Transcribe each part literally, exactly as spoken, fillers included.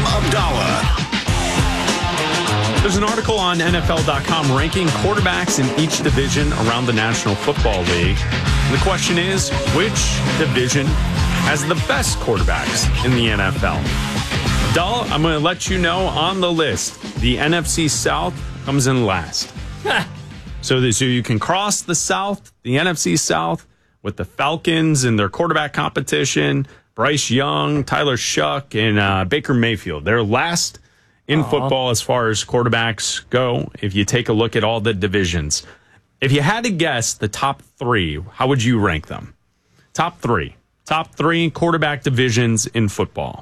Abdallah. There's an article on N F L dot com ranking quarterbacks in each division around the National Football League. And the question is, which division has the best quarterbacks in the N F L? Abdallah, I'm going to let you know on the list, the N F C South comes in last. so, the, so you can cross the South, the N F C South, with the Falcons and their quarterback competition, Bryce Young, Tyler Shuck, and uh, Baker Mayfield. They're last in Aww. football as far as quarterbacks go, if you take a look at all the divisions. If you had to guess the top three, how would you rank them? Top three. Top three quarterback divisions in football.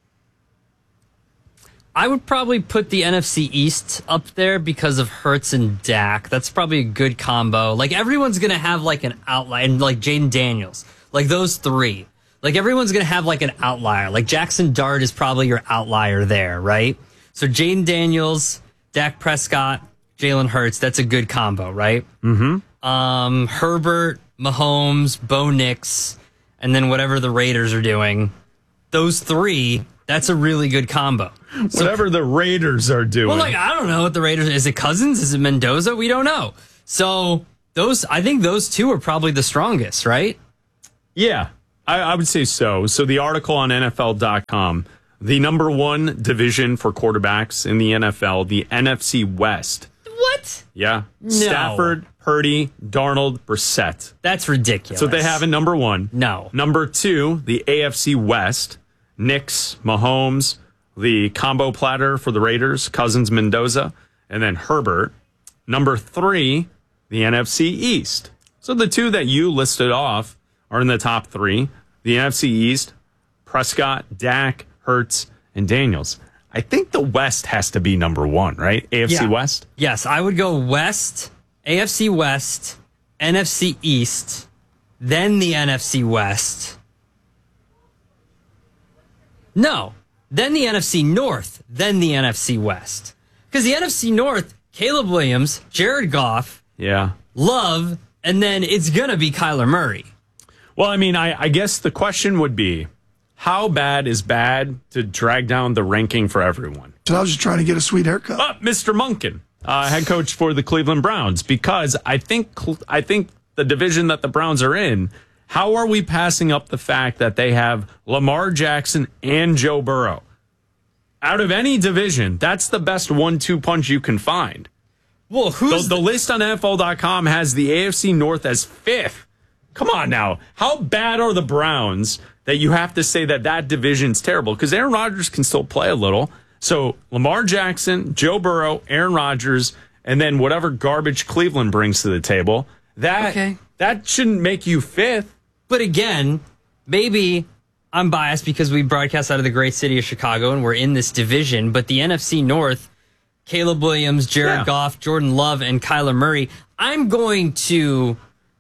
I would probably put the N F C East up there because of Hurts and Dak. That's probably a good combo. Like, everyone's going to have, like, an outlier. And, like, Jaden Daniels. Like, those three. Like, everyone's going to have, like, an outlier. Like, Jackson Dart is probably your outlier there, right? So Jaden Daniels, Dak Prescott, Jalen Hurts, that's a good combo, right? Mm-hmm. Um, Herbert, Mahomes, Bo Nix, and then whatever the Raiders are doing. Those three, that's a really good combo. So, whatever the Raiders are doing. Well, like, I don't know what the Raiders, is it Cousins? Is it Mendoza? We don't know. So those, I think those two are probably the strongest, right? Yeah, I, I would say so. So the article on N F L dot com, the number one division for quarterbacks in the N F L, the N F C West. What? Yeah. No. Stafford, Purdy, Darnold, Brissett. That's ridiculous. So they have in number one. No. Number two, the A F C West. Knicks, Mahomes, the combo platter for the Raiders, Cousins, Mendoza, and then Herbert. Number three, the N F C East. So the two that you listed off are in the top three. The N F C East, Prescott, Dak, Hurts, and Daniels. I think the West has to be number one, right? A F C yeah. West? Yes, I would go West, A F C West, N F C East, then the N F C West. No, then the N F C North, then the N F C West. Because the N F C North, Caleb Williams, Jared Goff, yeah, Love, and then it's going to be Kyler Murray. Well, I mean, I, I guess the question would be, how bad is bad to drag down the ranking for everyone? So I was just trying to get a sweet haircut. Uh, Mister Monken, uh, head coach for the Cleveland Browns, because I think I think the division that the Browns are in, how are we passing up the fact that they have Lamar Jackson and Joe Burrow? Out of any division, that's the best one two punch you can find. Well, who's the, the list on N F L dot com has the A F C North as fifth. Come on now. How bad are the Browns that you have to say that that division's terrible? Because Aaron Rodgers can still play a little. So Lamar Jackson, Joe Burrow, Aaron Rodgers, and then whatever garbage Cleveland brings to the table, that okay. that shouldn't make you fifth. But again, maybe I'm biased because we broadcast out of the great city of Chicago and we're in this division, but the N F C North, Caleb Williams, Jared yeah. Goff, Jordan Love, and Kyler Murray, I'm going to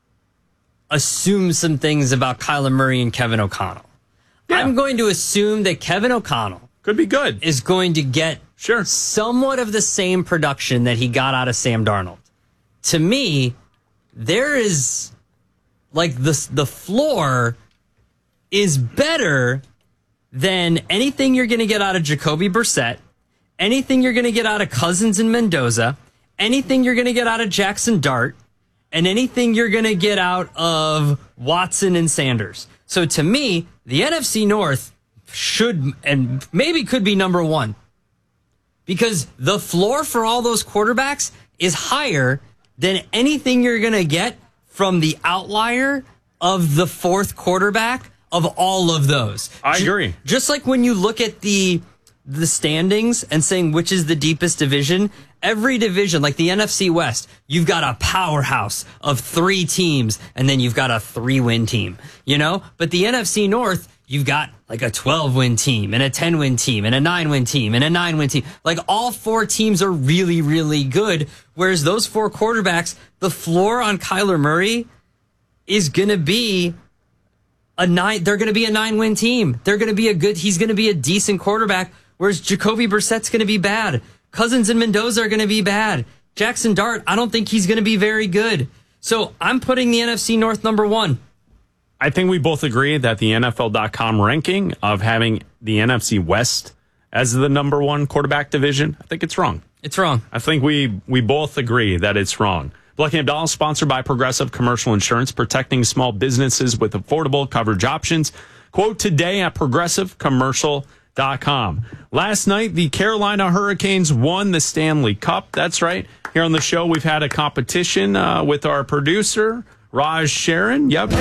assume some things about Kyler Murray and Kevin O'Connell. Yeah. I'm going to assume that Kevin O'Connell could be good. Is going to get sure. somewhat of the same production that he got out of Sam Darnold. To me, there is like the the floor is better than anything you're going to get out of Jacoby Brissett, anything you're going to get out of Cousins and Mendoza, anything you're going to get out of Jackson Dart, and anything you're going to get out of Watson and Sanders. So to me, the N F C North should and maybe could be number one because the floor for all those quarterbacks is higher than anything you're going to get from the outlier of the fourth quarterback of all of those. I agree. Just like when you look at the the standings and saying which is the deepest division, every division, like the N F C West, you've got a powerhouse of three teams, and then you've got a three-win team, you know? But the N F C North, you've got like a twelve-win team, and a ten-win team, and a nine-win team, and a nine-win team. Like all four teams are really, really good, whereas those four quarterbacks, the floor on Kyler Murray is going to be a nine. They're going to be a nine-win team. They're going to be a good, he's going to be a decent quarterback, whereas Jacoby Brissett's going to be bad. Cousins and Mendoza are going to be bad. Jackson Dart, I don't think he's going to be very good. So I'm putting the N F C North number one. I think we both agree that the N F L dot com ranking of having the N F C West as the number one quarterback division? I think it's wrong. It's wrong. I think we we both agree that it's wrong. Black and Abdallah, sponsored by Progressive Commercial Insurance, protecting small businesses with affordable coverage options. Quote today at progressive commercial dot com. Last night, the Carolina Hurricanes won the Stanley Cup. That's right. Here on the show, we've had a competition uh, with our producer, Raj Sharon. Yep.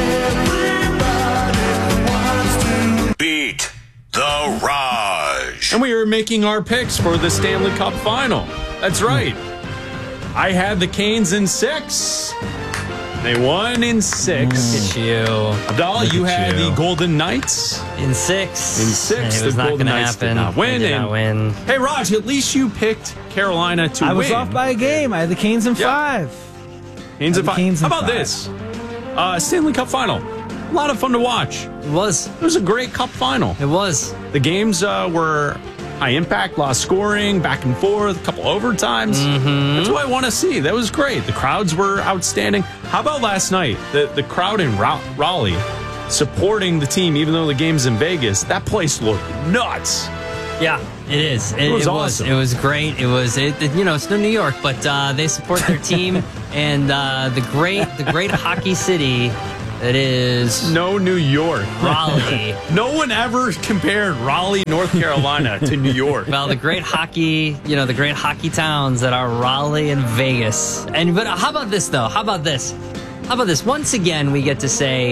Beat the Raj. And we are making our picks for the Stanley Cup final. That's right. I had the Canes in six. They won in six. Look at you. Abdallah, Look you at had you. the Golden Knights. In six. In six, It was the not Golden going to Knights did happen. not win, They did not and- win. Hey, Raj, at least you picked Carolina to I win. was off by a game. I had the Canes in Yeah. five. Canes I in had the five. Canes How in about five. this? Uh, Stanley Cup final. A lot of fun to watch. It was. It was a great cup final. It was. The games uh, were high impact, lot of scoring, back and forth, a couple overtimes. Mm-hmm. That's what I want to see. That was great. The crowds were outstanding. How about last night? The the crowd in Ra- Raleigh supporting the team, even though the game's in Vegas. That place looked nuts. Yeah, it is. It, It was it awesome. It was great. It was. It, it- you know, it's no New York, but uh, they support their team and uh, the great, the great hockey city that is No New York. Raleigh. No one ever compared Raleigh, North Carolina to New York. Well, the great hockey, you know, the great hockey towns that are Raleigh and Vegas. And but how about this though? How about this? How about this? Once again, we get to say,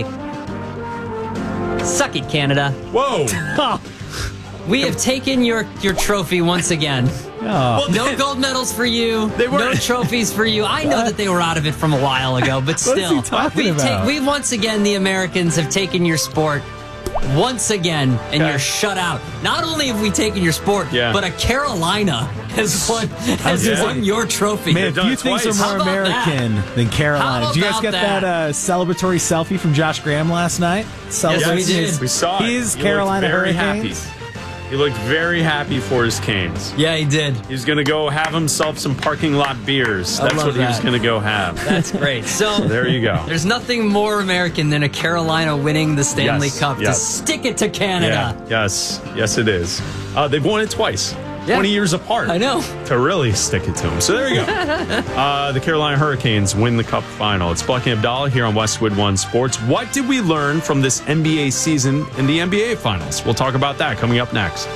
"Suck it, Canada." Whoa. We have taken your your trophy once again. Well, No gold medals for you. They were- no trophies for you. I know that they were out of it from a while ago, but What is still, he talking we've about? we once again the Americans have taken your sport once again, and Okay. you're shut out. Not only have we taken your sport, Yeah. but a Carolina has won has Yeah. won your trophy. Man, done few it things twice. are How more about American than Carolina. How Did you guys about get that? that, uh, celebratory selfie from Josh Graham last night? Celebrating we did. his- We saw it. His He Carolina looked very Hurricanes. happy. He looked very happy for his Canes. Yeah, he did. He's going to go have himself some parking lot beers. I That's love what he was that. going to go have. That's great. So There you go. there's nothing more American than a Carolina winning the Stanley Yes, Cup to yes. stick it to Canada. Yeah, yes, yes, it is. Uh, they've won it twice, Yeah. twenty years apart. I know. To really stick it to them. So there you go. uh, the Carolina Hurricanes win the Cup final. It's Buck and Abdallah here on Westwood One Sports. What did we learn from this N B A season in the N B A Finals? We'll talk about that coming up next.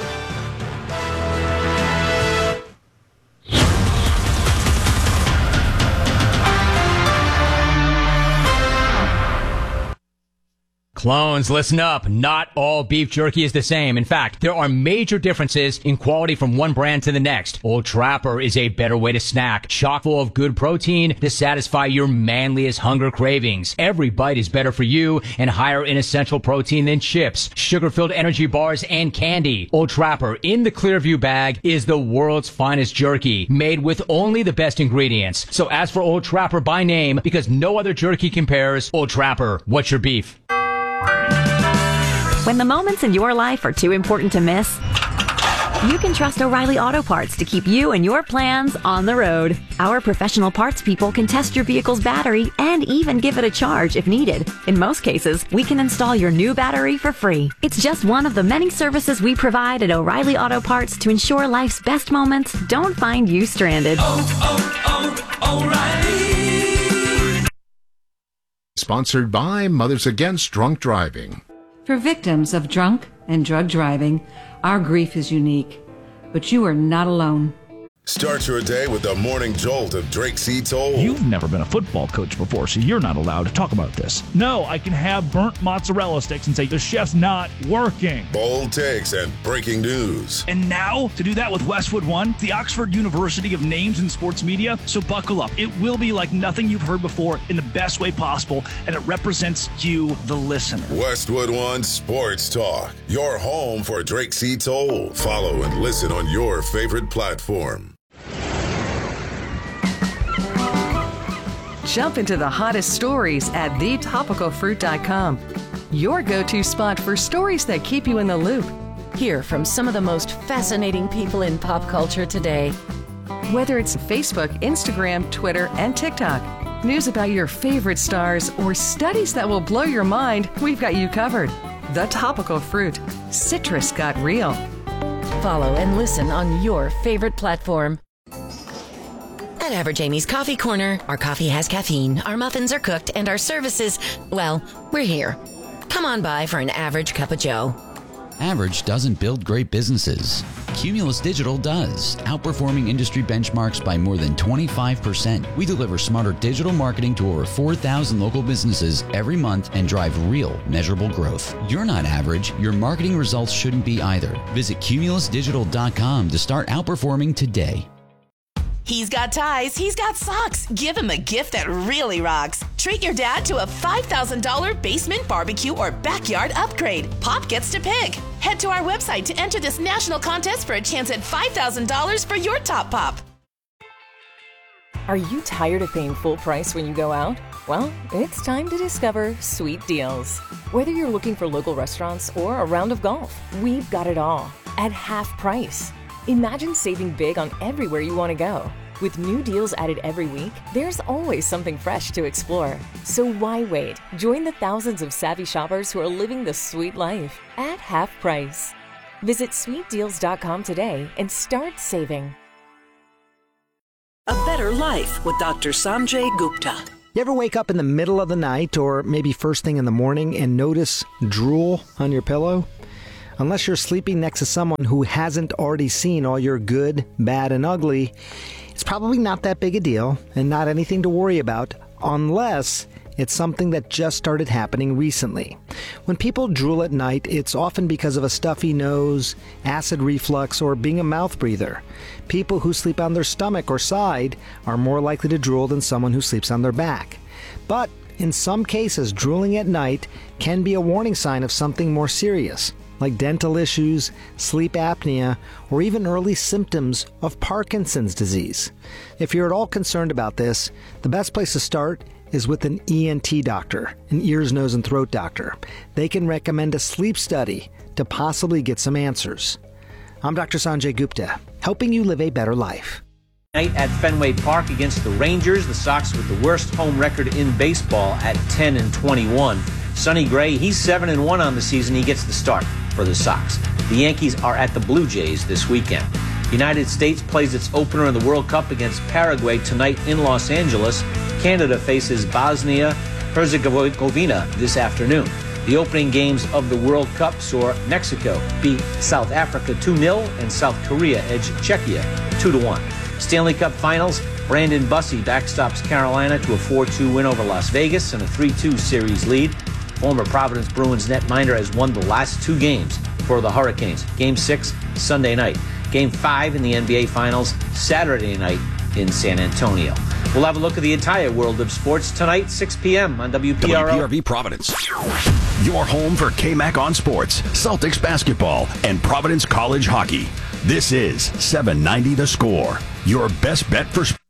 Clones, listen up. Not all beef jerky is the same. In fact, there are major differences in quality from one brand to the next. Old Trapper is a better way to snack, chock full of good protein to satisfy your manliest hunger cravings. Every bite is better for you and higher in essential protein than chips, sugar-filled energy bars, and candy. Old Trapper in the Clearview bag is the world's finest jerky, made with only the best ingredients. So ask for Old Trapper by name because no other jerky compares. Old Trapper, what's your beef? When the moments in your life are too important to miss, you can trust O'Reilly Auto Parts to keep you and your plans on the road. Our professional parts people can test your vehicle's battery and even give it a charge if needed. In most cases, we can install your new battery for free. It's just one of the many services we provide at O'Reilly Auto Parts to ensure life's best moments don't find you stranded. Sponsored by Mothers Against Drunk Driving. For victims of drunk and drug driving, our grief is unique, but you are not alone. Start your day with the morning jolt of Drake C. Toll. You've never been a football coach before, so you're not allowed to talk about this. No, I can have burnt mozzarella sticks and say the chef's not working. Bold takes and breaking news. And now, to do that with Westwood One, the Oxford University of Names in Sports Media, so buckle up. It will be like nothing you've heard before in the best way possible, and it represents you, the listener. Westwood One Sports Talk, your home for Drake C. Toll. Follow and listen on your favorite platform. Jump into the hottest stories at the topical fruit dot com. Your go-to spot for stories that keep you in the loop. Hear from some of the most fascinating people in pop culture today. Whether it's Facebook, Instagram, Twitter, and TikTok. News about your favorite stars or studies that will blow your mind, we've got you covered. The Topical Fruit. Citrus got real. Follow and listen on your favorite platform. At Average Amy's Coffee Corner, our coffee has caffeine, our muffins are cooked, and our services, well, we're here. Come on by for an average cup of joe. Average doesn't build great businesses. Cumulus Digital does, outperforming industry benchmarks by more than twenty-five percent. We deliver smarter digital marketing to over four thousand local businesses every month and drive real, measurable growth. You're not average. Your marketing results shouldn't be either. Visit cumulus digital dot com to start outperforming today. He's got ties, he's got socks. Give him a gift that really rocks. Treat your dad to a five thousand dollars basement, barbecue, or backyard upgrade. Pop gets to pick. Head to our website to enter this national contest for a chance at five thousand dollars for your top pop. Are you tired of paying full price when you go out? Well, it's time to discover Sweet Deals. Whether you're looking for local restaurants or a round of golf, we've got it all at half price. Imagine saving big on everywhere you want to go. With new deals added every week, there's always something fresh to explore. So why wait? Join the thousands of savvy shoppers who are living the sweet life at half price. Visit sweet deals dot com today and start saving. A Better Life with Doctor Sanjay Gupta. You ever wake up in the middle of the night or maybe first thing in the morning and notice drool on your pillow? Unless you're sleeping next to someone who hasn't already seen all your good, bad, and ugly, it's probably not that big a deal and not anything to worry about unless it's something that just started happening recently. When people drool at night, it's often because of a stuffy nose, acid reflux, or being a mouth breather. People who sleep on their stomach or side are more likely to drool than someone who sleeps on their back. But in some cases, drooling at night can be a warning sign of something more serious, like dental issues, sleep apnea, or even early symptoms of Parkinson's disease. If you're at all concerned about this, the best place to start is with an E N T doctor, an ears, nose, and throat doctor. They can recommend a sleep study to possibly get some answers. I'm Doctor Sanjay Gupta, helping you live a better life. Night at Fenway Park against the Rangers, the Sox with the worst home record in baseball at ten and twenty-one. Sonny Gray, he's seven and one on the season. He gets the start for the Sox. The Yankees are at the Blue Jays this weekend. The United States plays its opener in the World Cup against Paraguay tonight in Los Angeles. Canada faces Bosnia-Herzegovina this afternoon. The opening games of the World Cup saw Mexico beat South Africa two nil and South Korea edge Czechia two to one. Stanley Cup Finals, Brandon Bussey backstops Carolina to a four two win over Las Vegas and a three two series lead. Former Providence Bruins netminder has won the last two games for the Hurricanes. Game six, Sunday night. Game five in the N B A Finals, Saturday night in San Antonio. We'll have a look at the entire world of sports tonight, six p.m. on W P R O. W P R V Providence. Your home for K-Mac on Sports, Celtics basketball, and Providence College hockey. This is seven ninety The Score, your best bet for sports.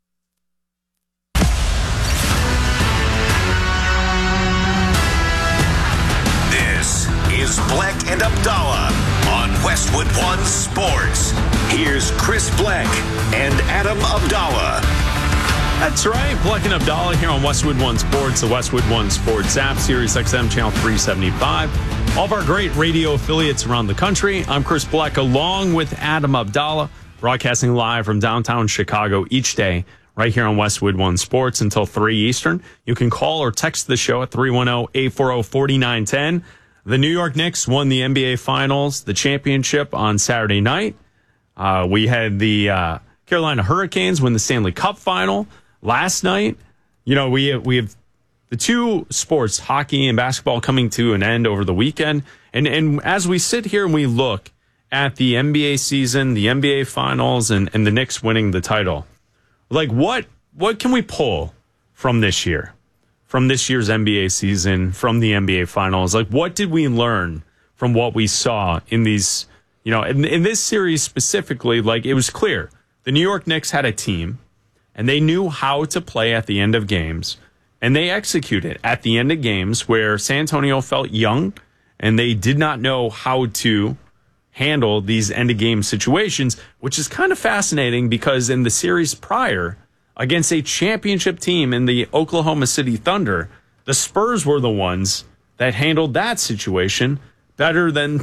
This is Bleck and Abdallah on Westwood One Sports. Here's Chris Bleck and Adam Abdallah. That's right. Bleck and Abdallah here on Westwood One Sports, the Westwood One Sports app, Sirius X M channel three seventy-five. All of our great radio affiliates around the country. I'm Chris Bleck along with Adam Abdallah, broadcasting live from downtown Chicago each day right here on Westwood One Sports until three Eastern. You can call or text the show at three one zero, eight four zero, four nine one zero. The New York Knicks won the N B A Finals, the championship on Saturday night. Uh, we had the uh, Carolina Hurricanes win the Stanley Cup Final last night. You know, we have, we have the two sports, hockey and basketball, coming to an end over the weekend. And and as we sit here and we look at the N B A season, the N B A Finals, and, and the Knicks winning the title, like what what can we pull from this year, from this year's N B A season, from the N B A Finals? Like, what did we learn from what we saw in these, you know, in, in this series specifically? Like, it was clear the New York Knicks had a team, and they knew how to play at the end of games, and they executed at the end of games where San Antonio felt young, and they did not know how to handle these end-of-game situations, which is kind of fascinating because in the series prior, against a championship team in the Oklahoma City Thunder, the Spurs were the ones that handled that situation better than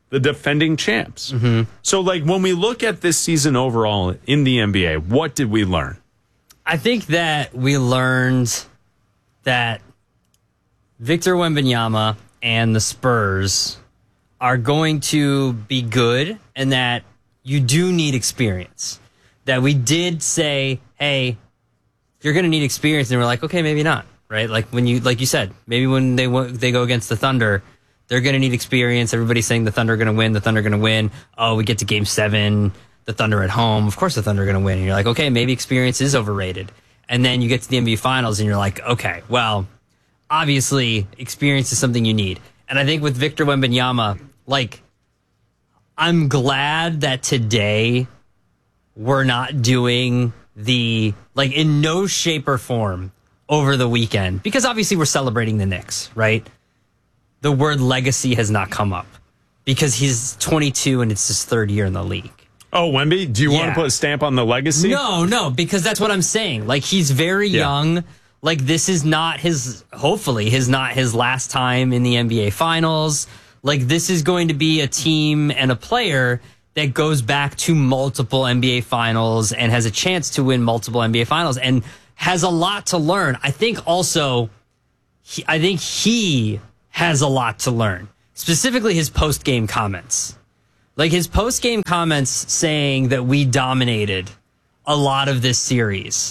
the defending champs. Mm-hmm. So, like, when we look at this season overall in the N B A, what did we learn? I think that we learned that Victor Wembanyama and the Spurs are going to be good and that you do need experience. That we did say, hey, you're going to need experience. And we're like, okay, maybe not, right? Like when you, like you said, maybe when they they go against the Thunder, they're going to need experience. Everybody's saying the Thunder are going to win. The Thunder are going to win. Oh, we get to game seven, the Thunder at home. Of course the Thunder are going to win. And you're like, okay, maybe experience is overrated. And then you get to the N B A Finals and you're like, okay, well, obviously experience is something you need. And I think with Victor Wembanyama, like, I'm glad that today we're not doing the, like, in no shape or form over the weekend, because obviously we're celebrating the Knicks, right? The word legacy has not come up because he's twenty-two and it's his third year in the league. Oh, Wemby, do you Yeah. want to put a stamp on the legacy? No, no, because that's what I'm saying. Like, he's very Yeah. young. Like, this is not his, hopefully, his not his last time in the N B A Finals. Like, this is going to be a team and a player that goes back to multiple N B A Finals and has a chance to win multiple N B A Finals and has a lot to learn. I think also, he, I think he has a lot to learn, specifically his post-game comments. Like, his post-game comments saying that we dominated a lot of this series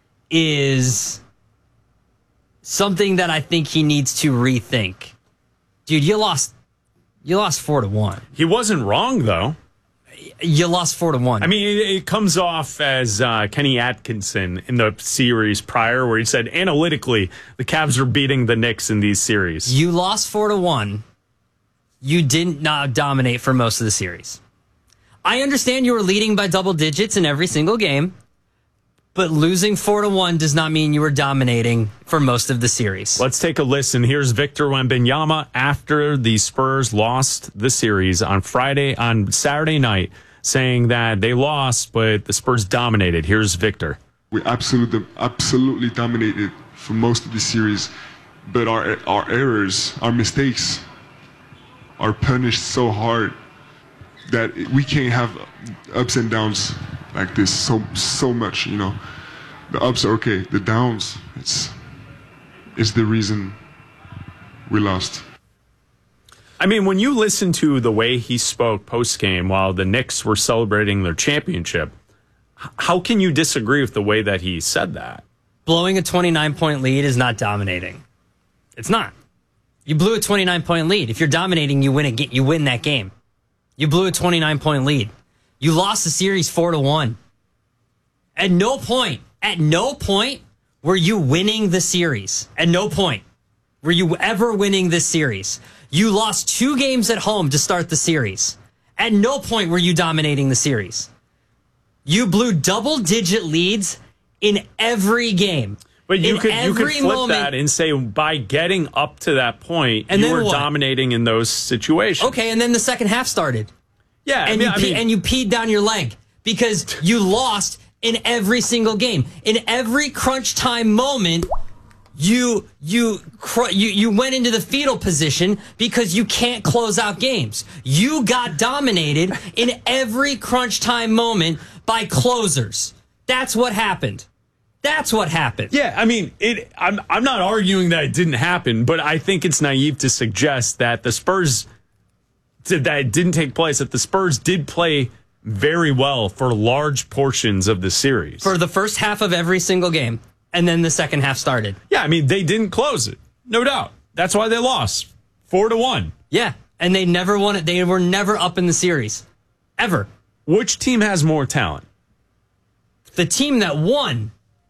is something that I think he needs to rethink. Dude, you lost you lost four to one. He wasn't wrong, though. You lost four to one. I mean, it, it comes off as uh, Kenny Atkinson in the series prior, where he said, analytically, the Cavs are beating the Knicks in these series. You lost four to one. You didn't not dominate for most of the series. I understand you were leading by double digits in every single game, but losing four to one does not mean you were dominating for most of the series. Let's take a listen. Here's Victor Wembanyama after the Spurs lost the series on Friday, on Saturday night, saying that they lost, but the Spurs dominated. Here's Victor. We absolutely, absolutely dominated for most of the series, but our our errors, our mistakes, are punished so hard that we can't have ups and downs like this so so much. You know, the ups are okay, the downs, it's it's the reason we lost. I mean, when you listen to the way he spoke post-game while the Knicks were celebrating their championship, how can you disagree with the way that he said that? Blowing a twenty-nine point lead is not dominating. It's not. You blew a twenty-nine point lead. If you're dominating, you win a ga- you win that game. You blew a twenty-nine point lead. You lost the series four to one. At no point, at no point were you winning the series. At no point were you ever winning this series. You lost two games at home to start the series. At no point were you dominating the series. You blew double-digit leads in every game. But you in could you could every flip moment, that and say by getting up to that point, And you then were what? dominating in those situations. Okay, and then the second half started. Yeah, I and mean- you I pe- mean- and you peed down your leg because you lost in every single game. In every crunch time moment, you you cr- you you went into the fetal position because you can't close out games. You got dominated in every crunch time moment by closers. That's what happened. That's what happened. Yeah, I mean, it. I'm I'm not arguing that it didn't happen, but I think it's naive to suggest that the Spurs did that it didn't take place. That the Spurs did play very well for large portions of the series. For the first half of every single game, and then the second half started. Yeah, I mean, they didn't close it, no doubt. That's why they lost four to one. Yeah, and they never won it. They were never up in the series, ever. Which team has more talent? The team that won.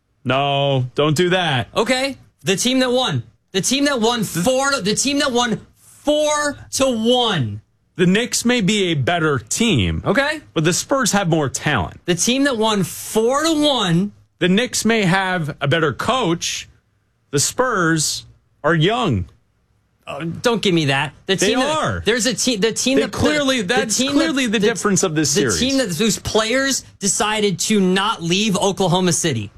No, don't do that. Okay, the team that won. The team that won four. To, the team that won four to one. The Knicks may be a better team. Okay, but the Spurs have more talent. The team that won four to one. The Knicks may have a better coach. The Spurs are young. Oh, don't give me that. The They team that, are. There's a team. The team They that play- clearly- the that's team clearly the difference of this the series. team that whose players decided to not leave Oklahoma City.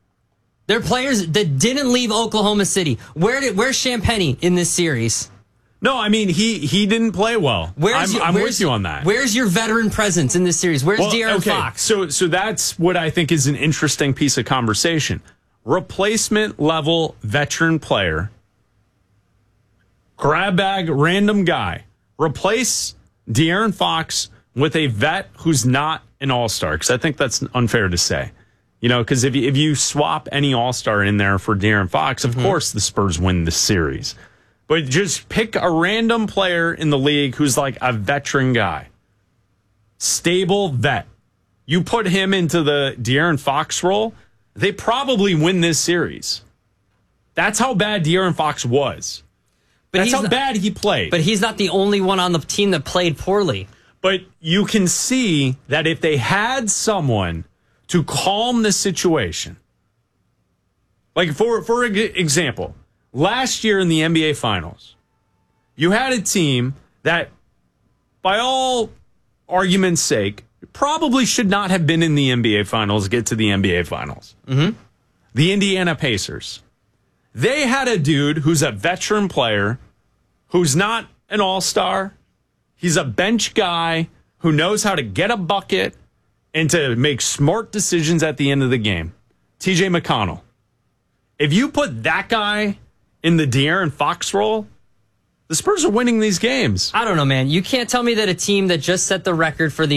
They're players that didn't leave Oklahoma City. Where did where's Champagny in this series? No, I mean, he he didn't play well. Where's I'm, your, I'm where's, with you on that. Where's your veteran presence in this series? Where's well, De'Aaron okay. Fox? So, so that's what I think is an interesting piece of conversation. Replacement level veteran player, grab bag, random guy. Replace De'Aaron Fox with a vet who's not an all-star, because I think that's unfair to say. You know, because if you, if you swap any all-star in there for De'Aaron Fox, of mm-hmm. course the Spurs win the series. But just pick a random player in the league who's like a veteran guy. Stable vet. You put him into the De'Aaron Fox role, they probably win this series. That's how bad De'Aaron Fox was. But That's how not, bad he played. But he's not the only one on the team that played poorly. But you can see that if they had someone to calm the situation, like for, for example, last year in the N B A Finals, you had a team that, by all argument's sake, probably should not have been in the N B A Finals, get to the N B A Finals. Mm-hmm. The Indiana Pacers. They had a dude who's a veteran player, who's not an all-star. He's a bench guy who knows how to get a bucket and to make smart decisions at the end of the game. T J McConnell. If you put that guy in the De'Aaron Fox role, the Spurs are winning these games. I don't know, man. You can't tell me that a team that just set the record for the